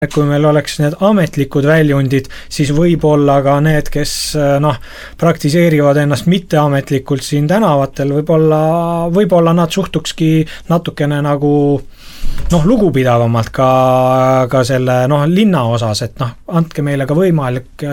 kui meil oleks need ametlikud väljundid, siis võib-olla ka need, kes praktiseerivad ennast mitteametlikult siin tänavatel, võib-olla nad suhtukski natukene nagu lugupidavamalt ka selle linna osas, et andke meile ka võimalik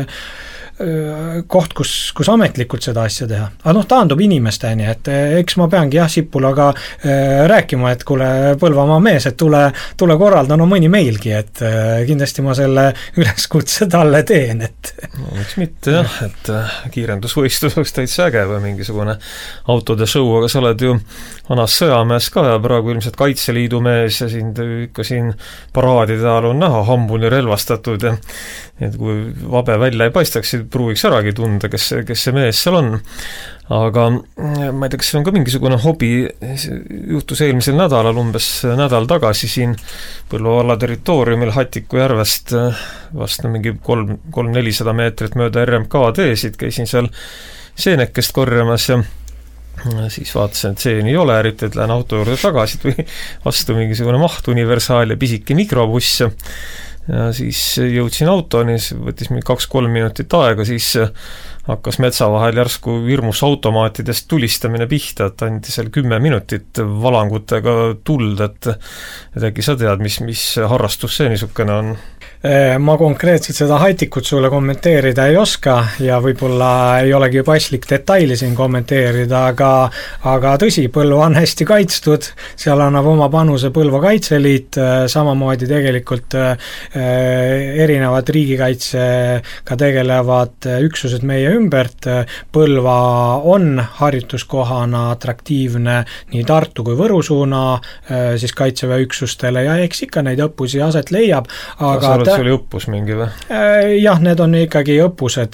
koht, kus ametlikult seda asja teha. Aga taandub inimesteni, et eks ma peangi Sipulaga rääkima, et kuule Põlvamaa mees, et tule korralda mõni meilgi, et kindlasti ma selle üleskutse talle teen, et miks mitte jah, et kiirendusvõistlus oleks täitsa äge või mingisugune autode show, aga sa oled ju vanas sõjamees ka ja praegu ilmselt Kaitseliidu mees ja sind ikka siin paraadide ajal on näha hambuni relvastatud ja et kui vabe välja ei paistaks, pruugiks äragi tunda, kes see mees seal on. Aga ma ei tea, kas see on ka mingisugune hobi, juhtus eelmisel nädalal, umbes nädal tagasi siin Põlva valla territooriumil Hatiku järvest vast mingi 300-400 meetrit mööda RMK teesid, käisin seal seenekest korjamas ja siis vaatasin, et seeni ei ole, eriti, et lähen auto juurde tagasi või vastu mingisugune mahtuniversaal ja pisike mikrobuss ja siis jõudsin autoni, võttis mingi 2-3 minutit aega, siis hakkas metsa vahel järsku hirmus automaatidest tulistamine pihta, et andi seal 10 minutit valangutega tuld, et äkki sa tead, mis harrastus see niisugune on? Ma konkreetselt seda Hatikut sulle kommenteerida ei oska ja võib-olla ei olegi paslik detaili siin kommenteerida, aga tõsi, Põlva on hästi kaitstud, seal annab oma panuse Põlva Kaitseliit, samamoodi tegelikult erinevad riigikaitsega tegelevad üksused meie ümbert. Põlva on harjutuskohana atraktiivne nii Tartu kui Võru suuna siis kaitseväe üksustele ja eks ikka neid õppusi aset leiab, aga see oli õppus mingi või? Jah, need on ikkagi õppused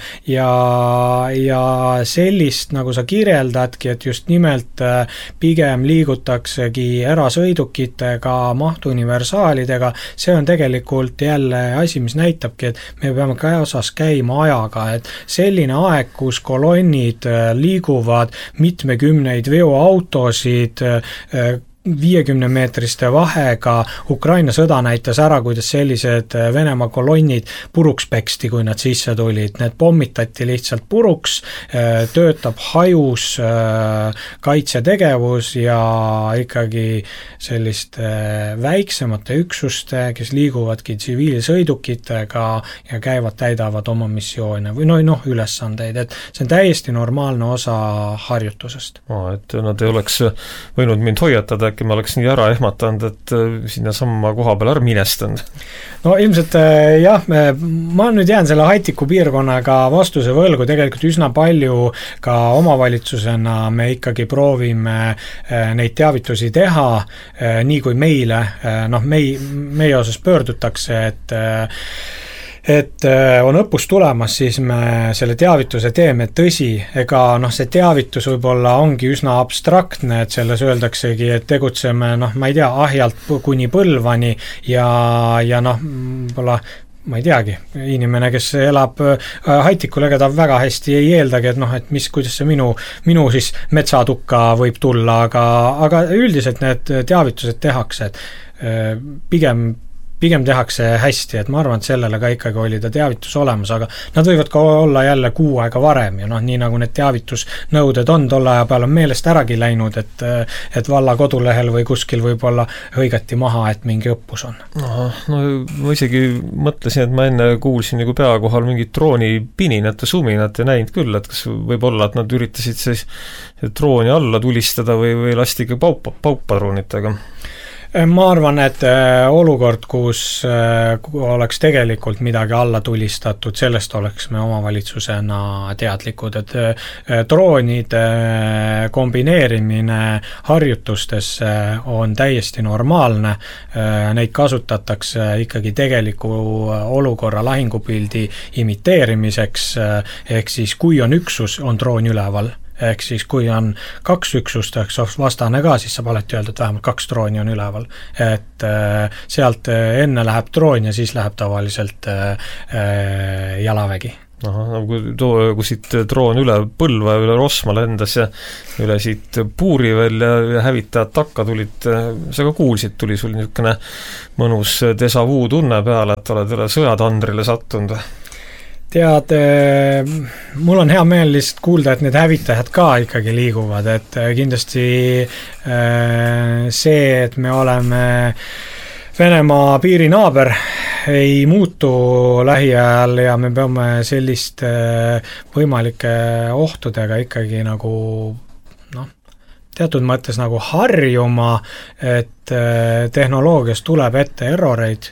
ja sellist, nagu sa kirjeldadki, et just nimelt pigem liigutaksegi erasõidukitega, mahtuniversaalidega, see on tegelikult jälle asi, mis näitabki, et me peame kaasas käima ajaga, et selline aeg, kus kolonnid liiguvad mitmekümneid veoautosid 50-meetriste vahega, Ukraina sõda näitas ära, kuidas sellised Venemaa kolonnid puruks peksti, kui nad sisse tulid. Need pommitati lihtsalt puruks, töötab hajus kaitsetegevus ja ikkagi selliste väiksemate üksuste, kes liiguvadki tsiviilsõidukitega ja täidavad oma missioone või ülesandeid, et see on täiesti normaalne osa harjutusest. Et nad ei oleks võinud mind hoiatada, äkki ma oleks nii ära ehmatanud, et sinna samma koha peal ära minestanud. No ilmselt jah, ma nüüd jään selle Hatiku piirkonnaga vastuse võlgu, tegelikult üsna palju ka omavalitsusena me ikkagi proovime neid teavitusi teha, nii kui meile, meie osas pöördutakse, et on õppus tulemas, siis me selle teavituse teeme, tõsi, ega see teavitus võib-olla ongi üsna abstraktne, et selles öeldaksegi, et tegutseme, ma ei tea, Ahjalt kuni Põlvani ja võib-olla ma ei teagi, inimene, kes elab Hatikul, ega ta väga hästi ei eeldagi, et kuidas see minu siis metsatukka võib tulla, aga üldiselt need teavitused tehakse, et pigem tehakse hästi, et ma arvan, et sellele ka ikkagi oli ta teavitus olemas, aga nad võivad ka olla jälle 6 aega varem ja nii nagu need teavitusnõuded on tolle aja peal on meelest äragi läinud, et valla kodulehel või kuskil võib-olla hõigati maha, et mingi õppus on. No ma isegi mõtlesin, et ma enne kuulsin nagu pea kohal mingit drooni pininat ja suminat ja näinud küll, et kas võib olla, et nad üritasid siis drooni alla tulistada või lasti ikka paukpadrunitega. Ma arvan, et olukord, kus oleks tegelikult midagi alla tulistatud, sellest oleks me omavalitsusena teadlikud, et droonide kombineerimine harjutustesse on täiesti normaalne, neid kasutatakse ikkagi tegeliku olukorra lahingupildi imiteerimiseks, ehk siis kui on üksus, on droon üleval. Ehk siis kui on 2 üksust, vastane ka, siis saab alati öelda, et vähemalt 2 drooni on üleval. Et sealt enne läheb droon ja siis läheb tavaliselt jalavägi. kui siit droon üle Põlva ja üle Rosma lendas ja üle siit Puuri välja ja hävitajad takka tulid, sa ka kuulsid, tuli sul niisugune mõnus déjà vu tunne peale, et oled üle sõjatandrile sattunud? Tead, mul on hea meel lihtsalt kuulda, et need hävitajad ka ikkagi liiguvad, et kindlasti see, et me oleme Venemaa piirinaaber, ei muutu lähiajal ja me peame selliste võimalike ohtudega ikkagi nagu teatud mõttes nagu harjuma, et tehnoloogias tuleb ette erroreid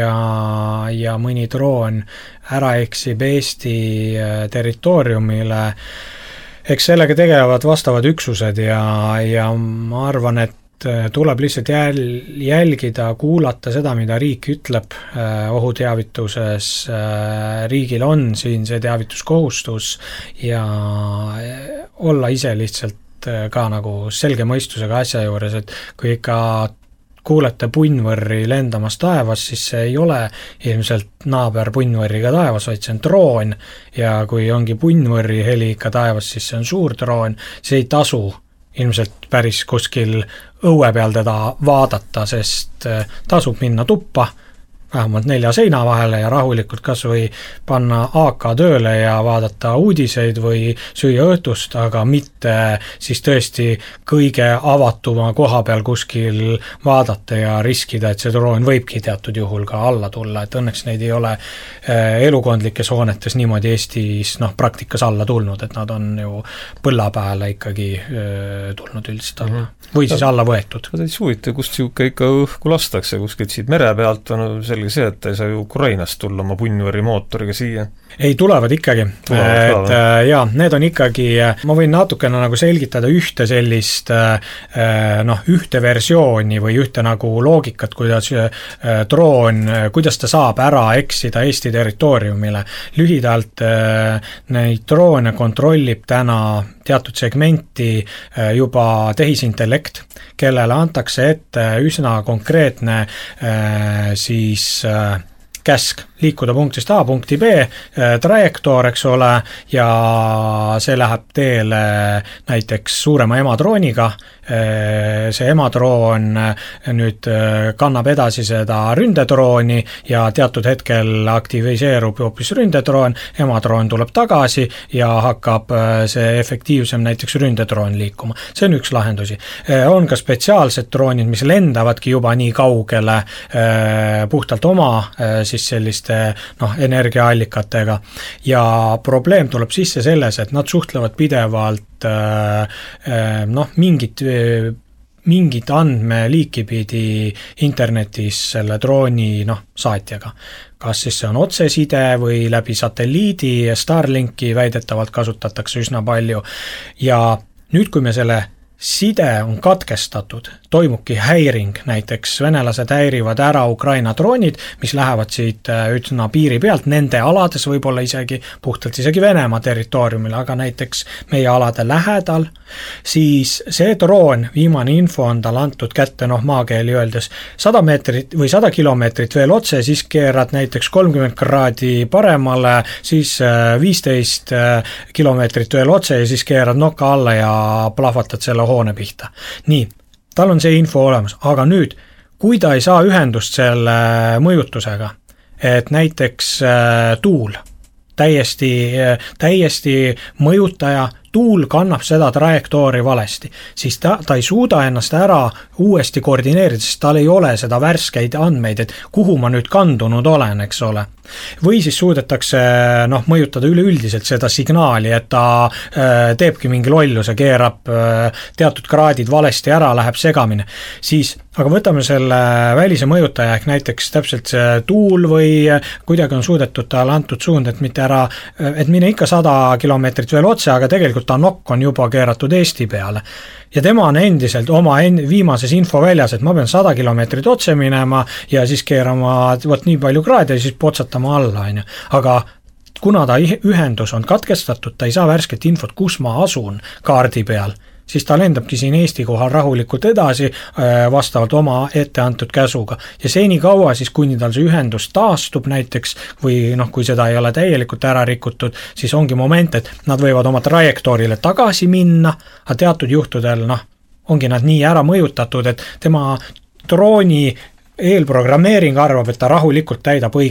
ja mõni droon ära eksib Eesti territooriumile. Eks sellega tegelevad vastavad üksused ja ma arvan, et tuleb lihtsalt jälgida, kuulata seda, mida riik ütleb ohuteavituses. Riigil on siin see teavituskohustus ja olla ise lihtsalt ka nagu selge mõistusega asja juures, et kui ikka kuulete punnvõrri lendamas taevas, siis see ei ole ilmselt naaber punnvõrriga taevas, vaid see on droon ja kui ongi punnvõrri heli ikka taevas, siis see on suur droon, see ei tasu ilmselt päris kuskil õue peal teda vaadata, sest tasub minna tuppa, vähemalt 4 seina vahele ja rahulikult kas või panna AK tööle ja vaadata uudiseid või süüa õhtust, aga mitte siis tõesti kõige avatuma koha peal kuskil vaadata ja riskida, et see droon võibki teatud juhul ka alla tulla, et õnneks neid ei ole elukondlikes hoonetes niimoodi Eestis praktikas alla tulnud, et nad on ju põlla pääle ikkagi tulnud üldiselt alla. Või siis alla võetud. Täitsa huvitav, kust siuke ikka õhku lastakse, kuskilt siit mere pealt on selge see, et ei saa ju Ukrainast tulla oma punnvõrri mootoriga siia. Ei, tulevad ikkagi. Ja need on ikkagi, ma võin natukene nagu selgitada ühte sellist ühte versiooni või ühte nagu loogikat, kuidas droon, kuidas ta saab ära eksida Eesti territooriumile. Lühidalt neid droone kontrollib täna teatud segmenti juba tehisintellekt, kellele antakse ette üsna konkreetne siis käsk liikuda punktist A punkti B, trajektoor, eks ole, ja see läheb teele näiteks suurema emadrooniga, see emadroon nüüd kannab edasi seda ründedrooni ja teatud hetkel aktiviseerub hoopis ründedroon, emadroon tuleb tagasi ja hakkab see efektiivsem näiteks ründedroon liikuma. See on üks lahendusi. On ka spetsiaalsed droonid, mis lendavadki juba nii kaugele puhtalt oma siis selliste energiaallikatega ja probleem tuleb sisse selles, et nad suhtlevad pidevalt mingit andmeliiki pidi internetis selle drooni saatjaga. Kas siis see on otseside või läbi satelliidi, Starlinki väidetavalt kasutatakse üsna palju ja nüüd, kui me selle side on katkestatud, toimubki häiring, näiteks venelased häirivad ära Ukraina droonid, mis lähevad siit üsna piiri pealt, nende alades võib-olla puhtalt isegi Venemaa territooriumil, aga näiteks meie alade lähedal, siis see droon, viimane info on tal antud kätte, maakeeli öeldes 100 meetrit või 100 kilomeetrit veel otse, siis keerad näiteks 30 kraadi paremale, siis 15 kilomeetrit veel otse ja siis keerad nokka alla ja plahvatad selle hoone pihta. Nii, tal on see info olemas, aga nüüd, kui ta ei saa ühendust selle mõjutusega, et näiteks tuul, täiesti mõjutaja, tuul kannab seda trajektoori valesti, siis ta ei suuda ennast ära uuesti koordineerida, sest tal ei ole seda värskeid andmeid, et kuhu ma nüüd kandunud olen, eks ole. Või siis suudetakse mõjutada üleüldiselt seda signaali, et ta teebki mingi lolluse, keerab teatud kraadid valesti ära, läheb segamine. Siis, aga võtame selle välise mõjutaja ehk näiteks täpselt see tuul või kuidagi on suudetud talle antud suund, et mitte ära, et mine ikka 100 kilomeetrit veel otse, aga tegelikult ta nokk on juba keeratud Eesti peale. Ja tema on endiselt oma viimases info väljas, et ma pean 100 kilomeetrit otse minema ja siis keerama nii palju kraade ja siis potsatama alla. Aga kuna ta ühendus on katkestatud, ta ei saa värsket infot, kus ma asun kaardi peal, siis ta lendabki siin Eesti kohal rahulikult edasi vastavalt oma etteantud käsuga. Ja senikaua siis, kuni tal see ühendus taastub näiteks või kui seda ei ole täielikult ära rikutud, siis ongi moment, et nad võivad oma trajektoorile tagasi minna, aga teatud juhtudel ongi nad nii ära mõjutatud, et tema drooni eelprogrammeering arvab, et ta rahulikult täidab õige